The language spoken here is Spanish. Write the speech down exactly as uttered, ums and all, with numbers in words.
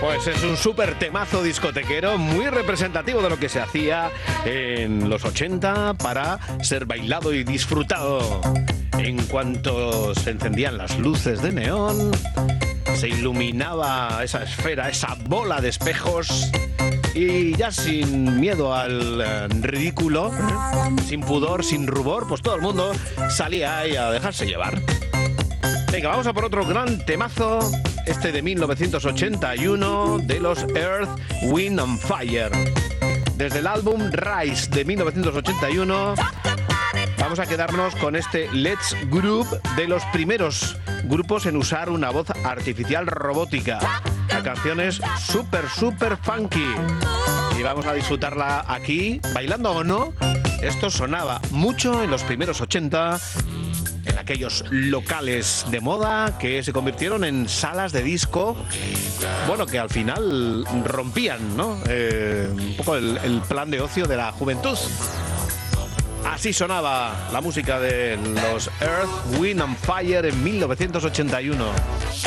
Pues es un súper temazo discotequero, muy representativo de lo que se hacía en los ochenta para ser bailado y disfrutado. En cuanto se encendían las luces de neón, se iluminaba esa esfera, esa bola de espejos, y ya sin miedo al eh, ridículo, sin pudor, sin rubor, pues todo el mundo salía ahí a dejarse llevar. Venga, vamos a por otro gran temazo, este de mil novecientos ochenta y uno, de los Earth, Wind and Fire. Desde el álbum Rise de mil novecientos ochenta y uno, vamos a quedarnos con este Let's Groove, de los primeros grupos en usar una voz artificial robótica. La canción es súper, súper funky. Y vamos a disfrutarla aquí, bailando o no. Esto sonaba mucho en los primeros ochenta, en aquellos locales de moda que se convirtieron en salas de disco, bueno, que al final rompían, ¿no? Eh, un poco el, el plan de ocio de la juventud. Así sonaba la música de los Earth, Wind and Fire en mil novecientos ochenta y uno.